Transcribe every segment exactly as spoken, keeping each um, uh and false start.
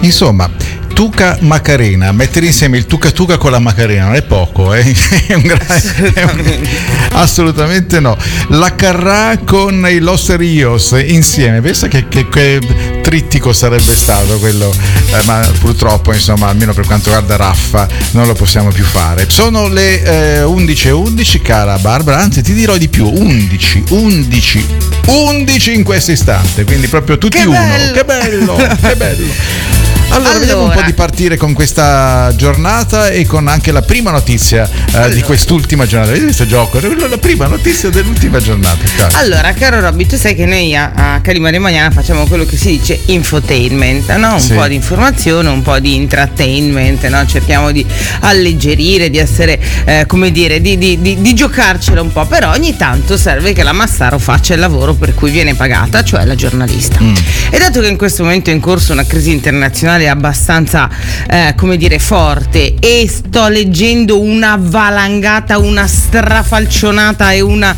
Insomma, Tuca Macarena, mettere insieme il Tuca Tuca con la Macarena non è poco, eh? È un gra- è un, assolutamente no. La Carrà con i Los Rios insieme, pensa che, che, che trittico sarebbe stato quello, eh, ma purtroppo, insomma, almeno per quanto riguarda Raffa non lo possiamo più fare. Sono le eh, undici e undici, cara Barbara, anzi ti dirò di più, undici, undici, undici in questo istante, quindi proprio tutti che uno. Bello. Che bello, che bello. Allora, allora, vediamo un po' di partire con questa giornata e con anche la prima notizia eh, allora. di quest'ultima giornata. Vedi questo gioco? La prima notizia dell'ultima giornata. Caro. Allora, caro Robby, tu sai che noi a, a Calimari Magnana facciamo quello che si dice infotainment, no? Un sì. po' di informazione, un po' di entertainment, no? Cerchiamo di alleggerire, di essere, eh, come dire, di, di, di, di giocarcela un po', però ogni tanto serve che la Massaro faccia il lavoro per cui viene pagata, cioè la giornalista. Mm. E dato che in questo momento è in corso una crisi internazionale abbastanza eh, come dire forte e sto leggendo una valangata, una strafalcionata e una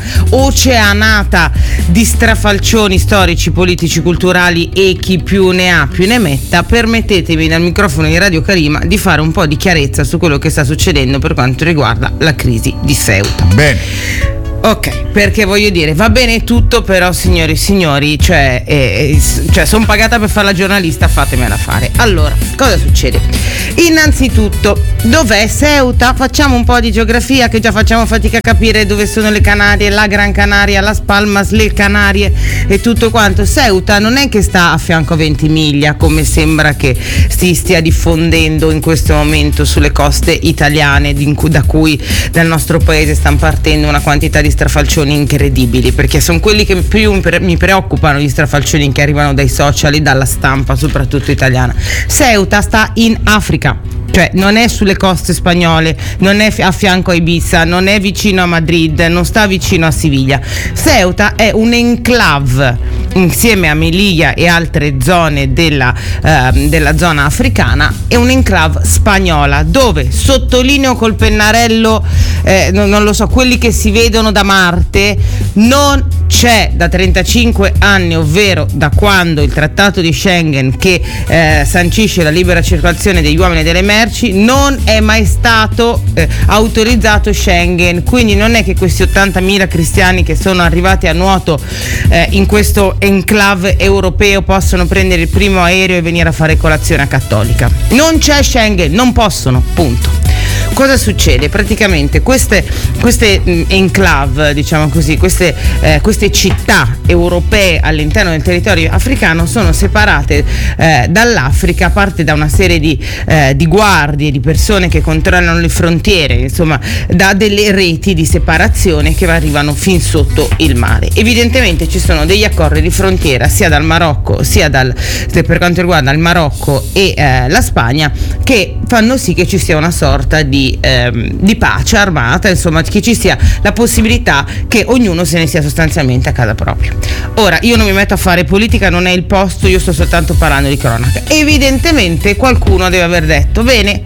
oceanata di strafalcioni storici, politici, culturali e chi più ne ha più ne metta, permettetemi dal microfono di Radio Karima di fare un po' di chiarezza su quello che sta succedendo per quanto riguarda la crisi di Ceuta. Bene. Ok, perché voglio dire, va bene tutto, però signori e signori, cioè, eh, cioè sono pagata per fare la giornalista, fatemela fare. Allora, cosa succede? Innanzitutto, dov'è Ceuta? Facciamo un po' di geografia, che già facciamo fatica a capire dove sono le Canarie, la Gran Canaria, Las Palmas, le Canarie e tutto quanto. Ceuta non è che sta a fianco a Ventimiglia, come sembra che si stia diffondendo in questo momento sulle coste italiane, da cui dal nostro paese stanno partendo una quantità di strafalcioni incredibili, perché sono quelli che più mi preoccupano, gli strafalcioni che arrivano dai social e dalla stampa, soprattutto italiana. Ceuta sta in Africa, cioè non è sulle coste spagnole, non è a fianco a Ibiza, non è vicino a Madrid, non sta vicino a Siviglia. Ceuta è un enclave insieme a Melilla e altre zone della, eh, della zona africana, è un enclave spagnola dove, sottolineo col pennarello, eh, non, non lo so, quelli che si vedono da Marte, non c'è da trentacinque anni, ovvero da quando il trattato di Schengen che eh, sancisce la libera circolazione degli uomini e delle merci, non è mai stato eh, autorizzato Schengen, quindi non è che questi ottantamila cristiani che sono arrivati a nuoto eh, in questo enclave europeo possono prendere il primo aereo e venire a fare colazione a Cattolica. Non c'è Schengen, non possono, punto. Cosa succede? Praticamente queste, queste mh, enclave, diciamo così, queste, eh, queste città europee all'interno del territorio africano sono separate eh, dall'Africa, a parte da una serie di, eh, di guardie, di persone che controllano le frontiere, insomma, da delle reti di separazione che arrivano fin sotto il mare. Evidentemente ci sono degli accordi di frontiera sia dal Marocco, sia dal, per quanto riguarda il Marocco e eh, la Spagna, che fanno sì che ci sia una sorta di Di, ehm, di pace armata, insomma, che ci sia la possibilità che ognuno se ne sia sostanzialmente a casa propria. Ora, io non mi metto a fare politica, non è il posto, io sto soltanto parlando di cronaca. Evidentemente qualcuno deve aver detto: bene,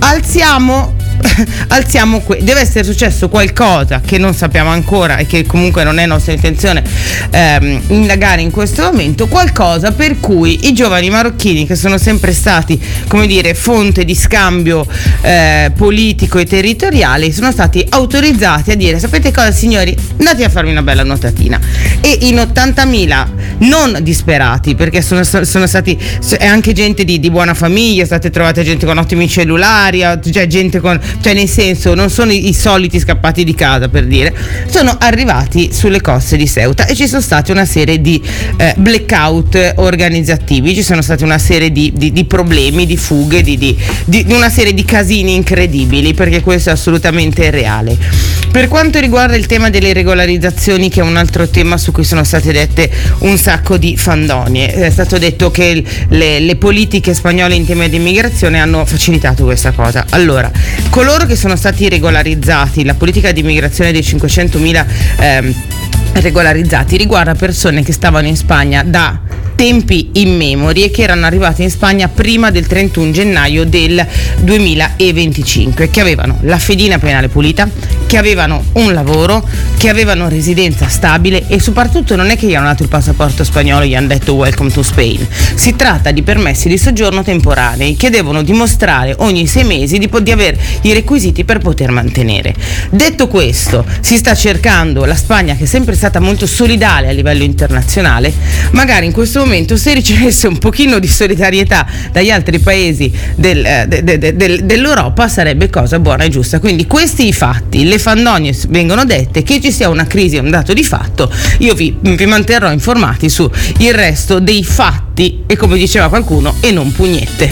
alziamo alziamo que- deve essere successo qualcosa che non sappiamo ancora e che comunque non è nostra intenzione ehm, indagare in questo momento, qualcosa per cui i giovani marocchini, che sono sempre stati, come dire, fonte di scambio eh, politico e territoriale, sono stati autorizzati a dire: sapete cosa, signori, andate a farmi una bella nuotatina. E in ottantamila non disperati, perché sono, sono stati è anche gente di, di buona famiglia, state trovate gente con ottimi cellulari, cioè gente con, cioè nel senso non sono i, i soliti scappati di casa, per dire, sono arrivati sulle coste di Ceuta e ci sono stati una serie di eh, blackout organizzativi, ci sono stati una serie di, di, di problemi, di fughe, di, di, di una serie di casini incredibili, perché questo è assolutamente reale. Per quanto riguarda il tema delle regolarizzazioni, che è un altro tema su cui sono state dette un sacco di fandonie, è stato detto che le, le politiche spagnole in tema di immigrazione hanno facilitato questa cosa. Allora, coloro che sono stati regolarizzati, la politica di immigrazione dei cinquecentomila ehm, regolarizzati riguarda persone che stavano in Spagna da tempi immemori e che erano arrivati in Spagna prima del trentuno gennaio del duemilaventicinque, che avevano la fedina penale pulita, che avevano un lavoro, che avevano residenza stabile e soprattutto non è che gli hanno dato il passaporto spagnolo e gli hanno detto welcome to Spain. Si tratta di permessi di soggiorno temporanei che devono dimostrare ogni sei mesi di, di avere i requisiti per poter mantenere. Detto questo, si sta cercando, la Spagna, che è sempre stata molto solidale a livello internazionale, magari in questo momento se ricevesse un pochino di solidarietà dagli altri paesi del, de, de, de, de, dell'Europa sarebbe cosa buona e giusta. Quindi questi i fatti, le fandonie vengono dette, che ci sia una crisi è un dato di fatto, io vi, vi manterrò informati su il resto dei fatti e, come diceva qualcuno, e non pugnette.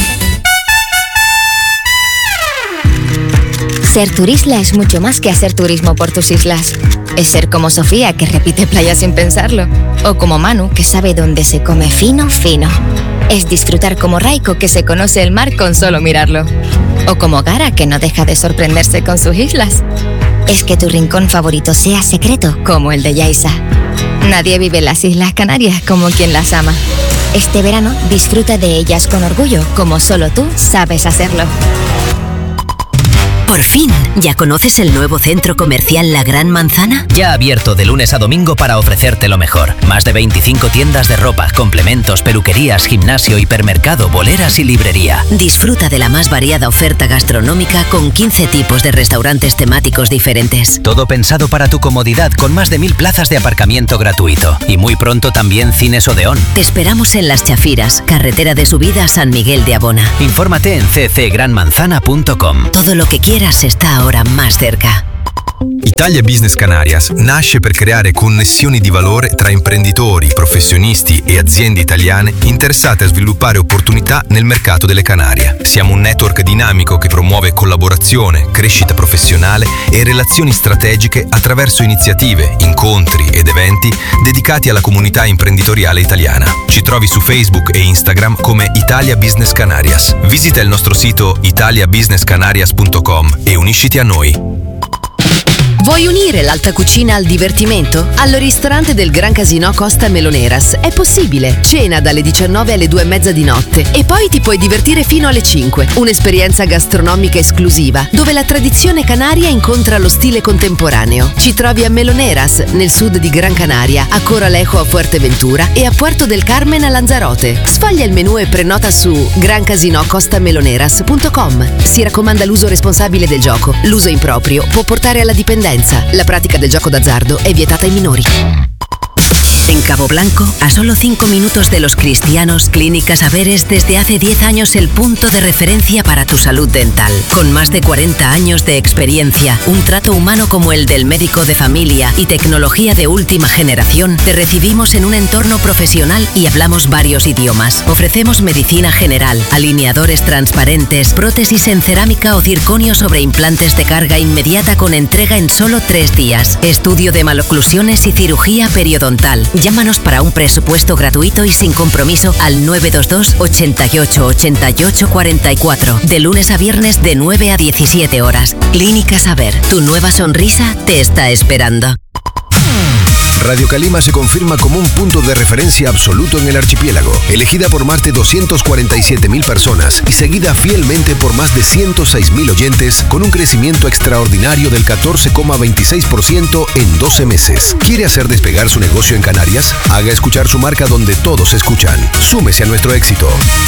Ser Turisla es mucho más que hacer turismo por tus islas. Es ser como Sofía, que repite playa sin pensarlo. O como Manu, que sabe dónde se come fino, fino. Es disfrutar como Raiko, que se conoce el mar con solo mirarlo. O como Gara, que no deja de sorprenderse con sus islas. Es que tu rincón favorito sea secreto, como el de Yaiza. Nadie vive en las Islas Canarias como quien las ama. Este verano disfruta de ellas con orgullo, como solo tú sabes hacerlo. Por fin, ¿ya conoces el nuevo centro comercial La Gran Manzana? Ya abierto de lunes a domingo para ofrecerte lo mejor. Más de veinticinco tiendas de ropa, complementos, peluquerías, gimnasio, hipermercado, boleras y librería. Disfruta de la más variada oferta gastronómica con quince tipos de restaurantes temáticos diferentes. Todo pensado para tu comodidad con más de mil plazas de aparcamiento gratuito. Y muy pronto también Cines Odeón. Te esperamos en Las Chafiras, carretera de subida a San Miguel de Abona. Infórmate en c c gran manzana punto com. Todo lo que quieras está ahora más cerca. Italia Business Canarias nasce per creare connessioni di valore tra imprenditori, professionisti e aziende italiane interessate a sviluppare opportunità nel mercato delle Canarie. Siamo un network dinamico che promuove collaborazione, crescita professionale e relazioni strategiche attraverso iniziative, incontri ed eventi dedicati alla comunità imprenditoriale italiana. Ci trovi su Facebook e Instagram come Italia Business Canarias. Visita il nostro sito italia business canarias punto com e unisciti a noi. Vuoi unire l'alta cucina al divertimento? Al ristorante del Gran Casino Costa Meloneras è possibile. Cena dalle diciannove alle due e mezza di notte e poi ti puoi divertire fino alle cinque. Un'esperienza gastronomica esclusiva dove la tradizione canaria incontra lo stile contemporaneo. Ci trovi a Meloneras, nel sud di Gran Canaria, a Coralejo a Fuerteventura e a Puerto del Carmen a Lanzarote. Sfoglia il menù e prenota su gran casino costa meloneras punto com. Si raccomanda l'uso responsabile del gioco. L'uso improprio può portare alla dipendenza. La práctica del gioco d'azzardo è vietata ai minori. En Cabo Blanco, a solo cinco minutos de Los Cristianos, Clínica Saber es desde hace diez años el punto de referencia para tu salud dental. Con más de cuarenta años de experiencia, un trato humano como el del médico de familia y tecnología de última generación, te recibimos en un entorno profesional y hablamos varios idiomas. Ofrecemos medicina general, alineadores transparentes, prótesis en cerámica o circonio sobre implantes de carga inmediata con entrega en solo tres días, estudio de maloclusiones y cirugía periodontal. Llámanos para un presupuesto gratuito y sin compromiso al nueve dos dos, ochenta y ocho, ochenta y ocho, cuarenta y cuatro. De lunes a viernes de nueve a diecisiete horas. Clínica Saber. Tu nueva sonrisa te está esperando. Radio Calima se confirma como un punto de referencia absoluto en el archipiélago, elegida por más de doscientas cuarenta y siete mil personas y seguida fielmente por más de ciento seis mil oyentes, con un crecimiento extraordinario del catorce coma veintiséis por ciento en doce meses. ¿Quiere hacer despegar su negocio en Canarias? Haga escuchar su marca donde todos escuchan. Súmese a nuestro éxito.